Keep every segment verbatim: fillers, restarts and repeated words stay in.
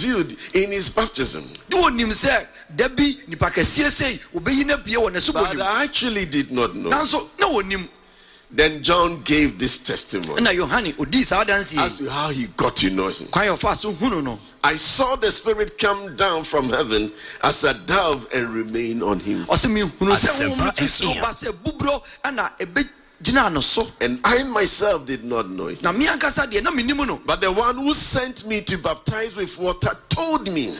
revealed in his baptism. But I actually did not know. Then John gave this testimony as to how he got to know him. I saw the Spirit come down from heaven as a dove and remain on him. And I myself did not know him. But the one who sent me to baptize with water told me,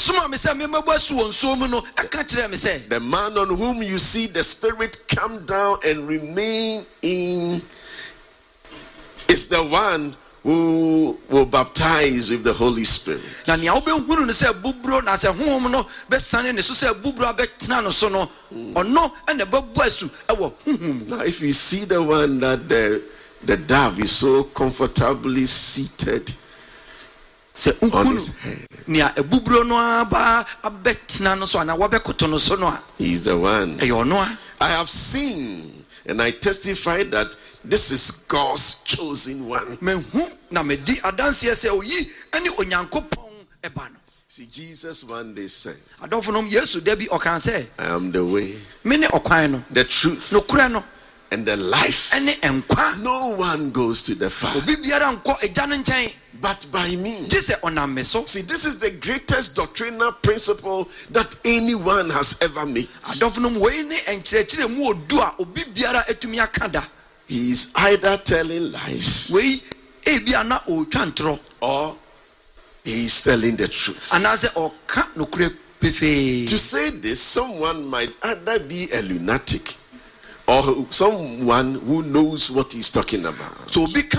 the man on whom you see the Spirit come down and remain in is the one who will baptize with the Holy Spirit. Mm. Now, if you see the one that the, the dove is so comfortably seated on his head, he's the one. I have seen and I testify that this is God's chosen one. See, Jesus one day said, I am the way, the truth, and the life. No one goes to the Father but by me. See, this is the greatest doctrinal principle that anyone has ever made. He is either telling lies or he is telling the truth. To say this, someone might either be a lunatic or someone who knows what he's talking about.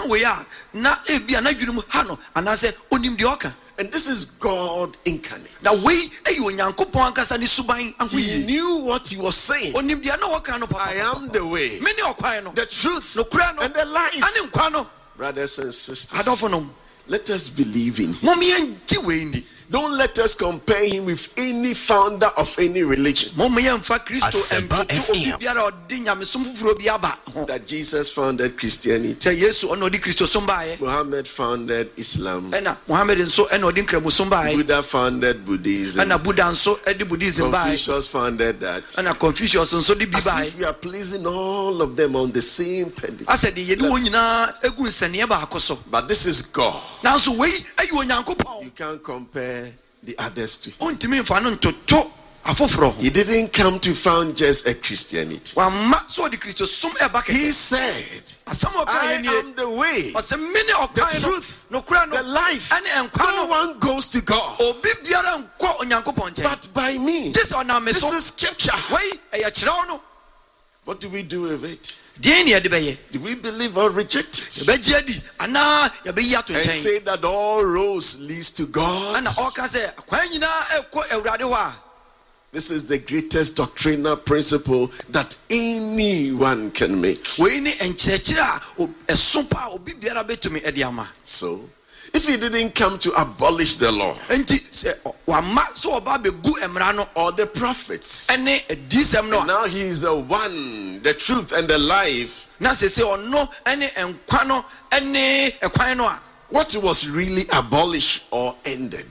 And this is God incarnate. He knew what he was saying. I am the way, the truth, and the life. Brothers and sisters, let us believe in him. Don't let us compare him with any founder of any religion. That Jesus founded Christianity, Muhammad founded Islam, Buddha founded Buddhism, Confucius founded that. As if we are pleasing all of them on the same pedestal. But this is God. You can't compare the others to him. He didn't come to found just a Christianity. He said, I am the way, the truth, the life. No one goes to God but by me. This is scripture. What do we do with it? Do we believe or reject it? And say that all roads leads to God? This is the greatest doctrinal principle that anyone can make. So, if he didn't come to abolish the law or the prophets, and now he is the one, the truth and the life, what was really abolished or ended?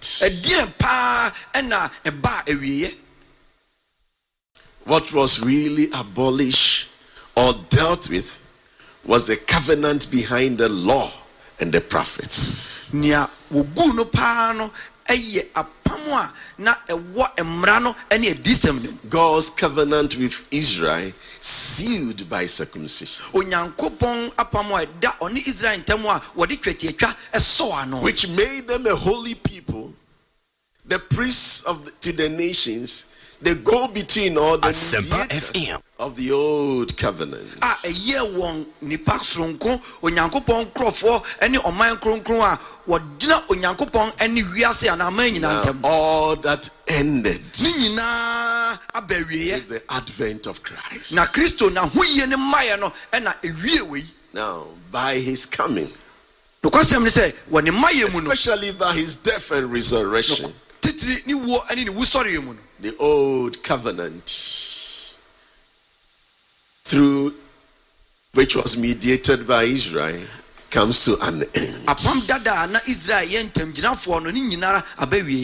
What was really abolished or dealt with was the covenant behind the law and the prophets. God's covenant with Israel sealed by circumcision, which made them a holy people, the priests of the, to the nations, the go between all the mediator of the old covenant. Now, all that ended with the advent of Christ. Now, by his coming, especially by his death and resurrection, the old covenant, through which was mediated by Israel, comes to an end.